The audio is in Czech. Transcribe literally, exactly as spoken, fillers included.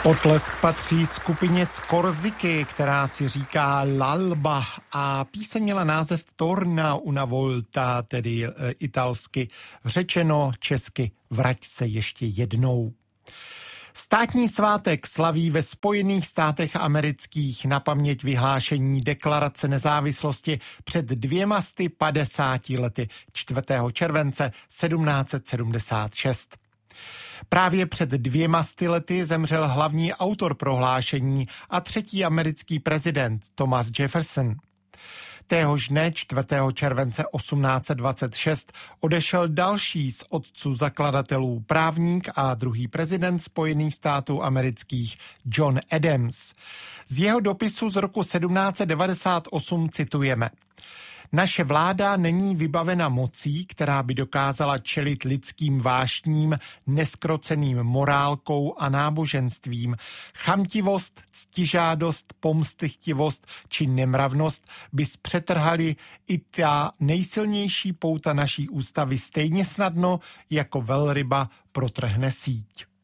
Potlesk patří skupině z Korsiky, která si říká L'Alba, a píseň měla název Torna una volta, tedy e, italsky řečeno, česky vrať se ještě jednou. Státní svátek slaví ve Spojených státech amerických na paměť vyhlášení deklarace nezávislosti před dvěma sty padesáti lety čtvrtého července sedmnáct set sedmdesát šest. Právě před dvěma sty lety zemřel hlavní autor prohlášení a třetí americký prezident Thomas Jefferson. Téhož dne čtvrtého července osmnáct set dvacet šest odešel další z otců zakladatelů, právník a druhý prezident Spojených států amerických John Adams. Z jeho dopisu z roku sedmnáct set devadesát osm citujeme: Naše vláda není vybavena mocí, která by dokázala čelit lidským vášním, neskroceným morálkou a náboženstvím. Chamtivost, ctižádost, pomstychtivost či nemravnost by zpřetrhali i ta nejsilnější pouta naší ústavy stejně snadno, jako velryba protrhne síť.